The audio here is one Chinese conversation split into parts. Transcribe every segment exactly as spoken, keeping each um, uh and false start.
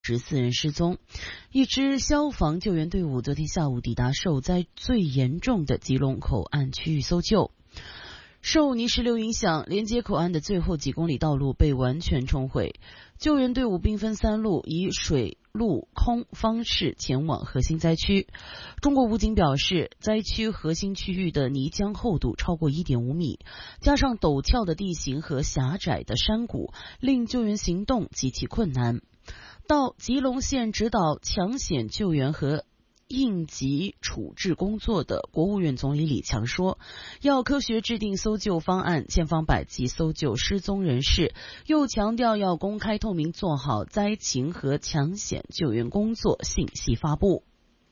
十四人失踪。一支消防救援队伍昨天下午抵达受灾最严重的吉隆口岸区域搜救。受泥石流影响，连接口岸的最后几公里道路被完全冲毁。救援队伍兵分三路，以水、陆、空方式前往核心灾区。中国武警表示，灾区核心区域的泥浆厚度超过 一点五米，加上陡峭的地形和狭窄的山谷，令救援行动极其困难。到吉隆县指导抢险救援和应急处置工作的国务院总理李强说，要科学制定搜救方案，千方百计搜救失踪人士，又强调要公开透明做好灾情和抢险救援工作信息发布。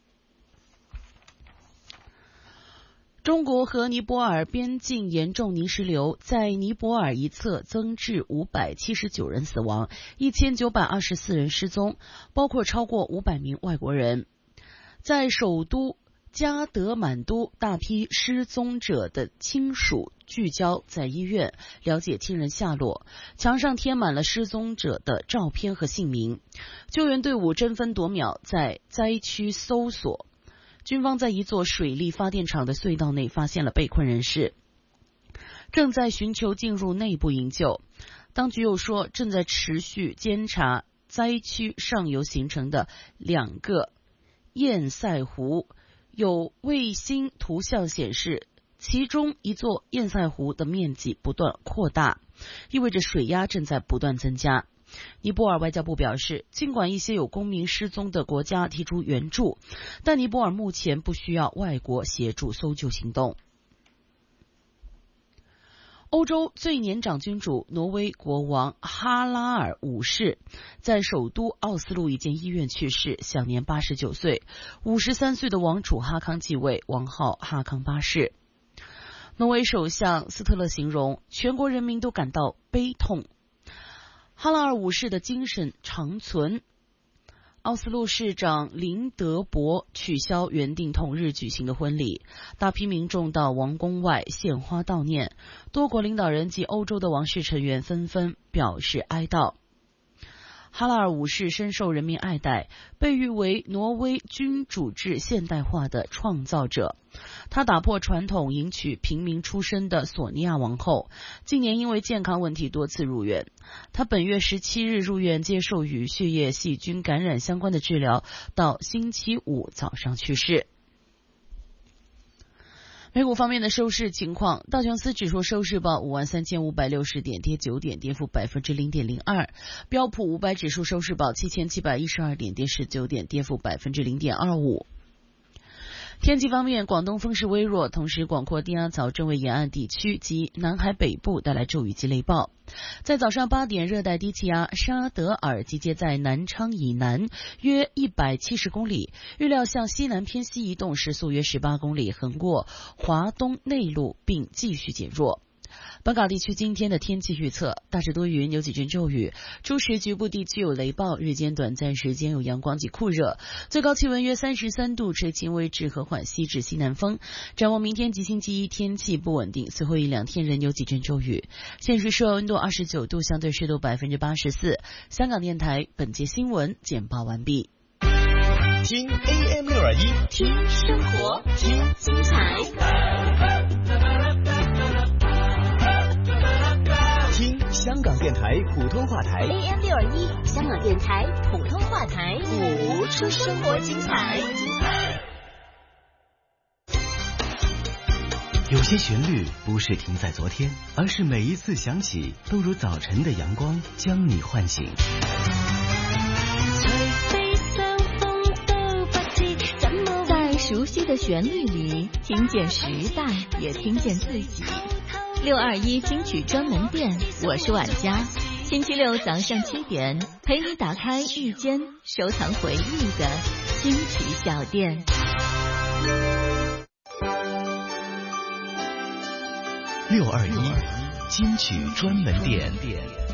中国和尼泊尔边境严重泥石流，在尼泊尔一侧增至五百七十九人死亡，一千九百二十四人失踪，包括超过五百名外国人。在首都加德满都，大批失踪者的亲属聚焦在医院，了解亲人下落，墙上贴满了失踪者的照片和姓名。救援队伍争分夺秒在灾区搜索，军方在一座水力发电厂的隧道内发现了被困人士，正在寻求进入内部营救。当局又说，正在持续监察灾区上游形成的两个堰塞湖，有卫星图像显示，其中一座堰塞湖的面积不断扩大，意味着水压正在不断增加。尼泊尔外交部表示，尽管一些有公民失踪的国家提出援助，但尼泊尔目前不需要外国协助搜救行动。欧洲最年长君主挪威国王哈拉尔五世在首都奥斯陆一间医院去世，享年八十九岁。五十三岁的王储哈康继位，王号哈康八世。挪威首相斯特勒形容，全国人民都感到悲痛，哈拉尔五世的精神长存。奥斯陆市长林德伯取消原定同日举行的婚礼，大批民众到王宫外献花悼念，多国领导人及欧洲的王室成员纷纷表示哀悼。哈拉尔五世深受人民爱戴，被誉为挪威君主制现代化的创造者。他打破传统，迎娶平民出身的索尼娅王后，近年因为健康问题多次入院。他本月十七日入院接受与血液细菌感染相关的治疗，到星期五早上去世。美股方面的收市情况，道琼斯指数收市报五万三千五百六十点，跌九点，跌幅百分之零点零二。标普五百指数收市报七千七百一十二点，跌十九点，跌幅百分之零点二五。天气方面，广东风势微弱，同时广阔低压槽正为沿岸地区及南海北部带来骤雨及雷暴。在早上八点，热带低气压沙德尔集结在南昌以南约一百七十公里，预料向西南偏西移动，时速约十八公里，横过华东内陆并继续减弱。本港地区今天的天气预测，大致多云，有几阵骤雨，初时局部地区有雷暴，日间短暂时间有阳光及酷热，最高气温约三十三度，吹轻微至和缓西至西南风。展望明天及星期一天气不稳定，随后一两天仍有几阵骤雨。现时室外温度二十九度，相对湿度百分之八十四。香港电台本节新闻简报完毕。 听 A M 六二一， 听生活，听精彩。 香港电台普通话台 A M 六二一，香港电台普通话台，谱出生活精彩。 有些旋律不是停在昨天，而是每一次响起，都如早晨的阳光将你唤醒。 在熟悉的旋律里，听见时代，也听见自己。六二一金曲专门店，我是婉佳。星期六早上七点，陪你打开一间收藏回忆的金曲小店。 六二一金曲专门店。